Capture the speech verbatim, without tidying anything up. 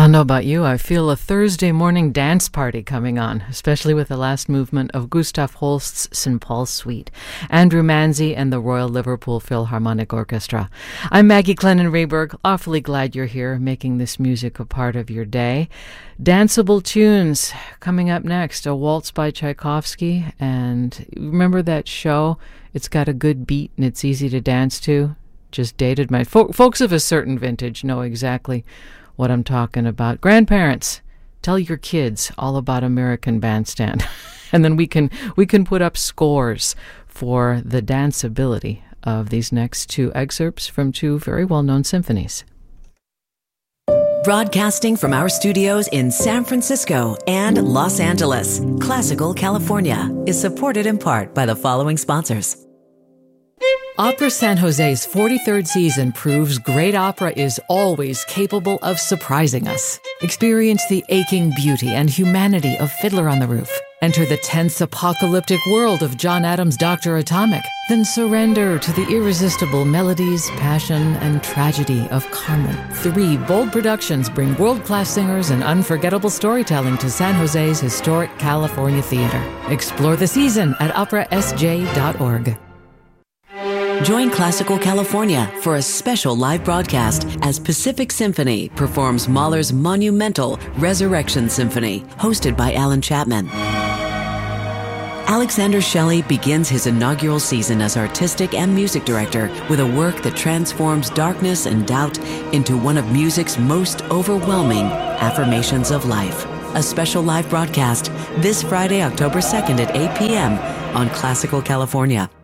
don't know about you, I feel a Thursday morning dance party coming on, especially with the last movement of Gustav Holst's Saint Paul's Suite, Andrew Manzi and the Royal Liverpool Philharmonic Orchestra. I'm Maggie Clennon-Rayberg, awfully glad you're here, making this music a part of your day. Danceable tunes coming up next, a waltz by Tchaikovsky, and remember that show? It's got a good beat and it's easy to dance to. Just dated my fo- folks of a certain vintage know exactly what I'm talking about. Grandparents, tell your kids all about American Bandstand. And then we can we can put up scores for the danceability of these next two excerpts from two very well-known symphonies. Broadcasting from our studios in San Francisco and Los Angeles, Classical California is supported in part by the following sponsors. Opera San Jose's forty-third season proves great opera is always capable of surprising us. Experience the aching beauty and humanity of Fiddler on the Roof. Enter the tense apocalyptic world of John Adams' Doctor Atomic. Then surrender to the irresistible melodies, passion, and tragedy of Carmen. Three bold productions bring world-class singers and unforgettable storytelling to San Jose's historic California theater. Explore the season at opera s j dot org. Join Classical California for a special live broadcast as Pacific Symphony performs Mahler's monumental Resurrection Symphony, hosted by Alan Chapman. Alexander Shelley begins his inaugural season as artistic and music director with a work that transforms darkness and doubt into one of music's most overwhelming affirmations of life. A special live broadcast this Friday, October second at eight p.m. on Classical California.